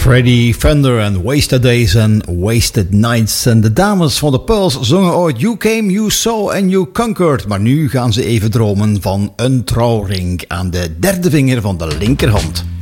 Freddie Fender en Wasted Days en Wasted Nights. En de dames van de Pearls zongen ooit You Came, You Saw and You Conquered. Maar nu gaan ze even dromen van een trouwring aan de derde vinger van de linkerhand.